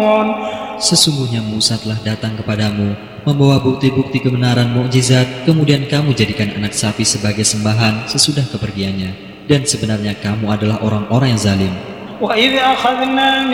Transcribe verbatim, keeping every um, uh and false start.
يعلمون. Sesungguhnya Musa telah datang kepadamu, membawa bukti-bukti kebenaran mukjizat, kemudian kamu jadikan anak sapi sebagai sembahan sesudah kepergiannya. Dan sebenarnya kamu adalah orang-orang yang zalim. وإذ أخذنا